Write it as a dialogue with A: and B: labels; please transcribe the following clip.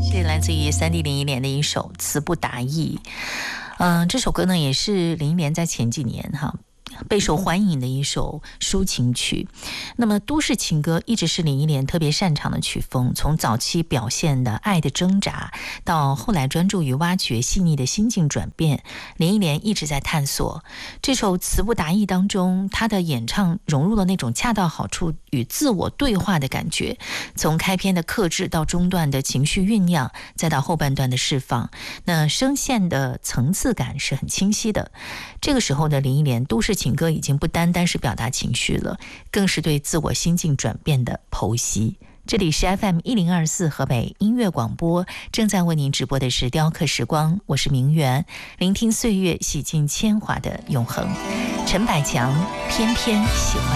A: 是来自于3D林忆莲的一首《词不达意》。这首歌呢也是林忆莲在前几年备受欢迎的一首抒情曲。那么都市情歌一直是林忆莲特别擅长的曲风，从早期表现的爱的挣扎，到后来专注于挖掘细腻的心境转变，林忆莲一直在探索。这首词不达意当中，她的演唱融入了那种恰到好处与自我对话的感觉，从开篇的克制到中段的情绪酝酿，再到后半段的释放，那声线的层次感是很清晰的。这个时候的林忆莲都市情歌已经不单单是表达情绪了，更是对自我心境转变的剖析。这里是 FM1024 河北音乐广播，正在为您直播的是雕刻时光，我是明媛，聆听岁月洗尽铅华的永恒。陈百强偏偏喜欢